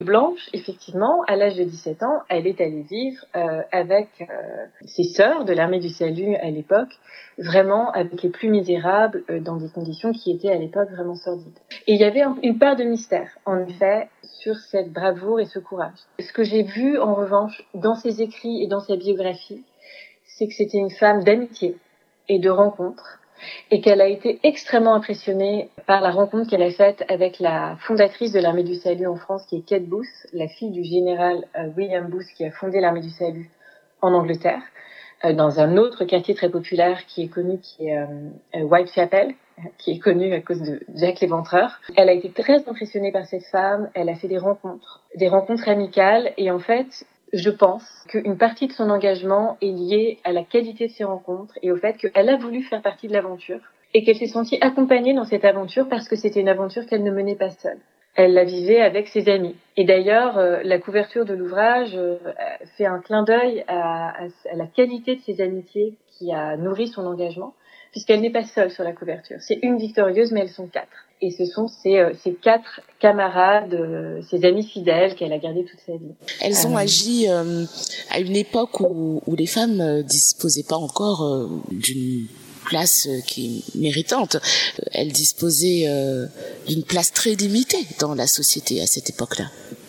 Blanche, effectivement, à l'âge de 17 ans, elle est allée vivre avec ses sœurs de l'armée du salut à l'époque, vraiment avec les plus misérables, dans des conditions qui étaient à l'époque vraiment sordides. Et il y avait une part de mystère, en effet, sur cette bravoure et ce courage. Ce que j'ai vu, en revanche, dans ses écrits et dans sa biographie, c'est que c'était une femme d'amitié et de rencontre, et qu'elle a été extrêmement impressionnée par la rencontre qu'elle a faite avec la fondatrice de l'Armée du Salut en France, qui est Kate Booth, la fille du général William Booth, qui a fondé l'Armée du Salut en Angleterre, dans un autre quartier très populaire qui est connu, qui est Whitechapel, qui est connu à cause de Jack l'Éventreur. Elle a été très impressionnée par cette femme, elle a fait des rencontres amicales, et en fait, je pense qu'une partie de son engagement est liée à la qualité de ses rencontres et au fait qu'elle a voulu faire partie de l'aventure et qu'elle s'est sentie accompagnée dans cette aventure parce que c'était une aventure qu'elle ne menait pas seule. Elle la vivait avec ses amis. Et d'ailleurs, la couverture de l'ouvrage fait un clin d'œil à la qualité de ses amitiés qui a nourri son engagement, puisqu'elle n'est pas seule sur la couverture. C'est une victorieuse, mais elles sont 4. Et ce sont ces 4 camarades, ses amis fidèles qu'elle a gardés toute sa vie. Elles ont agi à une époque où les femmes disposaient pas encore d'une place qui est méritante. Elles disposaient d'une place très limitée dans la société à cette époque-là.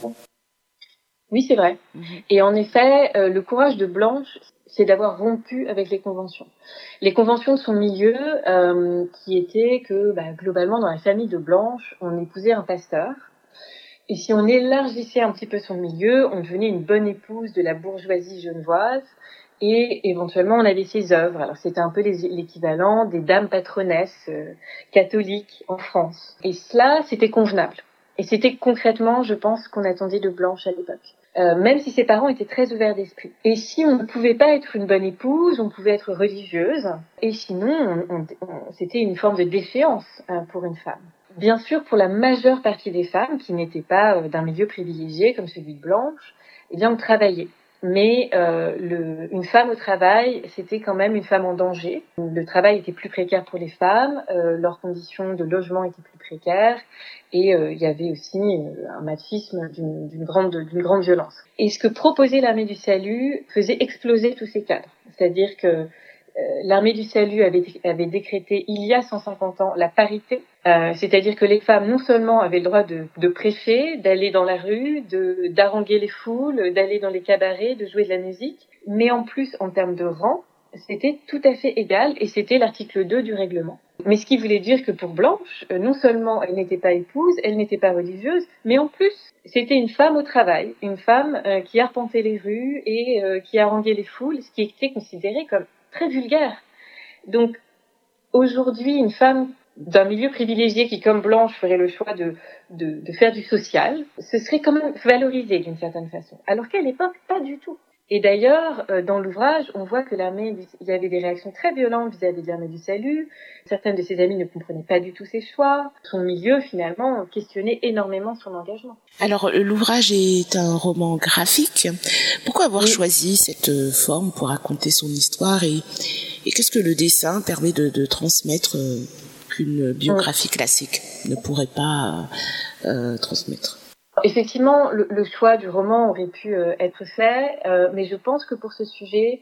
Oui, c'est vrai. Et en effet, le courage de Blanche, c'est d'avoir rompu avec les conventions. Les conventions de son milieu, qui étaient que, globalement, dans la famille de Blanche, on épousait un pasteur. Et si on élargissait un petit peu son milieu, on devenait une bonne épouse de la bourgeoisie genevoise. Et éventuellement, on avait ses œuvres. Alors, c'était un peu l'équivalent des dames patronesses catholiques en France. Et cela, c'était convenable. Et c'était concrètement, je pense, qu'on attendait de Blanche à l'époque. Même si ses parents étaient très ouverts d'esprit. Et si on ne pouvait pas être une bonne épouse, on pouvait être religieuse. Et sinon, c'était une forme de défiance pour une femme. Bien sûr, pour la majeure partie des femmes qui n'étaient pas d'un milieu privilégié comme celui de Blanche, eh bien, on travaillait. Mais une femme au travail, c'était quand même une femme en danger. Le travail était plus précaire pour les femmes, leurs conditions de logement étaient plus précaires, et il y avait aussi un machisme d'une grande violence. Et ce que proposait l'Armée du Salut faisait exploser tous ces cadres. C'est-à-dire que l'Armée du Salut avait décrété il y a 150 ans la parité, c'est-à-dire que les femmes non seulement avaient le droit de prêcher, d'aller dans la rue, d'haranguer les foules, d'aller dans les cabarets, de jouer de la musique, mais en plus en termes de rang, c'était tout à fait égal et c'était l'article 2 du règlement. Mais ce qui voulait dire que pour Blanche, non seulement elle n'était pas épouse, elle n'était pas religieuse, mais en plus c'était une femme au travail, une femme qui arpentait les rues et qui haranguait les foules, ce qui était considéré comme très vulgaire. Donc, aujourd'hui, une femme d'un milieu privilégié qui, comme Blanche, ferait le choix de faire du social, ce serait quand même valorisé d'une certaine façon. Alors qu'à l'époque, pas du tout. Et d'ailleurs, dans l'ouvrage, on voit que il y avait des réactions très violentes vis-à-vis de l'Armée du Salut. Certaines de ses amies ne comprenaient pas du tout ses choix. Son milieu, finalement, questionnait énormément son engagement. Alors, l'ouvrage est un roman graphique. Pourquoi avoir choisi cette forme pour raconter son histoire et qu'est-ce que le dessin permet de transmettre qu'une biographie classique ne pourrait pas transmettre? Effectivement, le choix du roman aurait pu être fait, mais je pense que pour ce sujet,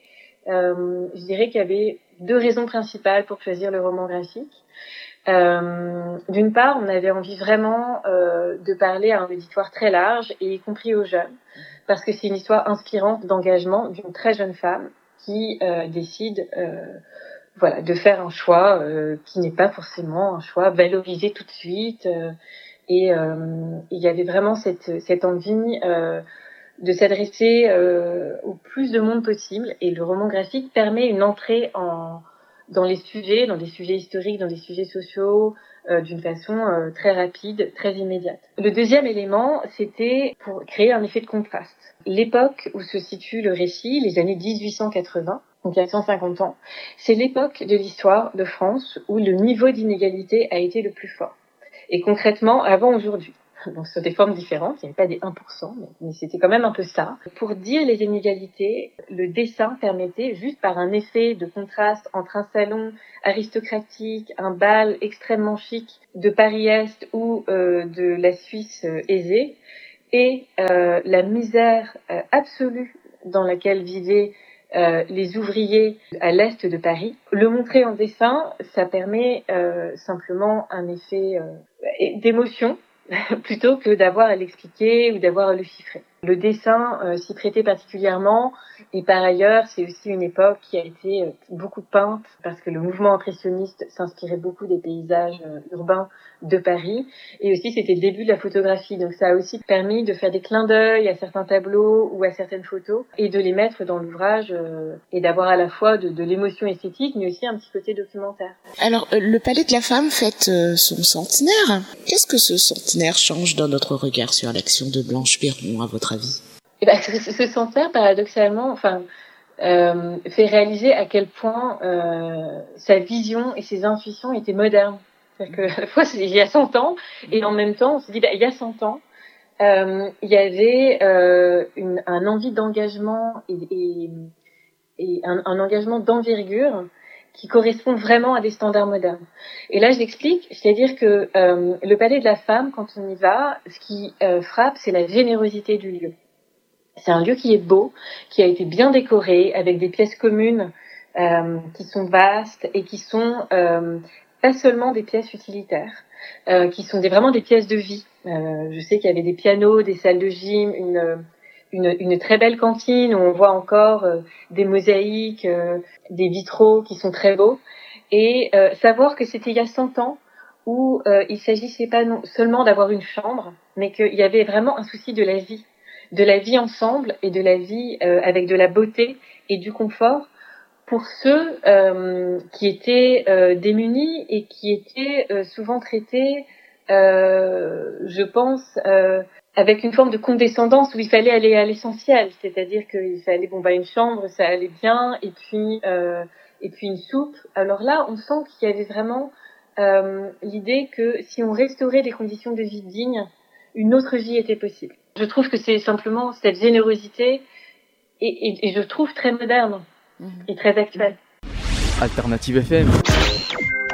je dirais qu'il y avait 2 raisons principales pour choisir le roman graphique. D'une part, on avait envie vraiment de parler à un auditoire très large, et y compris aux jeunes, parce que c'est une histoire inspirante d'engagement d'une très jeune femme qui décide de faire un choix qui n'est pas forcément un choix valorisé tout de suite. Et il y avait vraiment cette envie de s'adresser au plus de monde possible. Et le roman graphique permet une entrée dans des sujets historiques, dans des sujets sociaux, d'une façon très rapide, très immédiate. Le deuxième élément, c'était pour créer un effet de contraste. L'époque où se situe le récit, les années 1880, donc il y a 150 ans, c'est l'époque de l'histoire de France où le niveau d'inégalité a été le plus fort. Et concrètement, avant aujourd'hui. Donc, sur des formes différentes, il n'y avait pas des 1%, mais c'était quand même un peu ça. Pour dire les inégalités, le dessin permettait, juste par un effet de contraste entre un salon aristocratique, un bal extrêmement chic de Paris-Est ou de la Suisse aisée, et la misère absolue dans laquelle vivaient les ouvriers à l'est de Paris. Le montrer en dessin, ça permet simplement un effet d'émotion plutôt que d'avoir à l'expliquer ou d'avoir à le chiffrer. Le dessin s'y prêtait particulièrement, et par ailleurs, c'est aussi une époque qui a été beaucoup peinte, parce que le mouvement impressionniste s'inspirait beaucoup des paysages urbains de Paris, et aussi c'était le début de la photographie, donc ça a aussi permis de faire des clins d'œil à certains tableaux ou à certaines photos, et de les mettre dans l'ouvrage, et d'avoir à la fois de l'émotion esthétique, mais aussi un petit côté documentaire. Alors, le Palais de la Femme fête son centenaire. Qu'est-ce que ce centenaire change dans notre regard sur l'action de Blanche Biron, à votre avis? Et ben, ce centenaire, paradoxalement, fait réaliser à quel point sa vision et ses intuitions étaient modernes. C'est-à-dire que, à la fois, il y a 100 ans, et en même temps, on se dit, il y a 100 ans, il y avait un envie d'engagement et un engagement d'envergure qui correspond vraiment à des standards modernes. Et là, je l'explique, c'est-à-dire que le Palais de la Femme, quand on y va, ce qui frappe, c'est la générosité du lieu. C'est un lieu qui est beau, qui a été bien décoré, avec des pièces communes qui sont vastes et qui sont pas seulement des pièces utilitaires, qui sont vraiment des pièces de vie. Je sais qu'il y avait des pianos, des salles de gym, une très belle cantine où on voit encore des mosaïques, des vitraux qui sont très beaux. Et savoir que c'était il y a 100 ans où il s'agissait pas seulement d'avoir une chambre, mais qu'il y avait vraiment un souci de la vie ensemble et de la vie avec de la beauté et du confort pour ceux qui étaient démunis et qui étaient souvent traités, je pense, avec une forme de condescendance où il fallait aller à l'essentiel, c'est-à-dire qu'il fallait une chambre, ça allait bien, et puis une soupe. Alors là, on sent qu'il y avait vraiment l'idée que si on restaurait des conditions de vie dignes, une autre vie était possible. Je trouve que c'est simplement cette générosité et je trouve très moderne et très actuelle. Alternative FM.